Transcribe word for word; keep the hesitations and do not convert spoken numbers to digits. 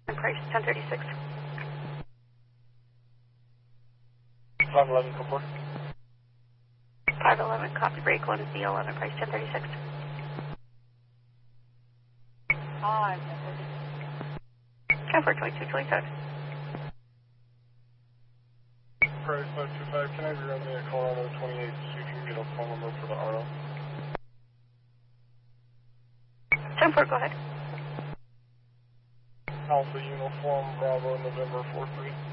Price ten thirty-six. five eleven, come forward. five eleven, copy break one Z eleven, price ten thirty-six. Hi. ten four twenty-two twenty-seven. Price five two five, can I have your runway at Colorado twenty-eight so you can get a phone number for the R O? ten four, go ahead. Alpha Uniform Bravo November four three.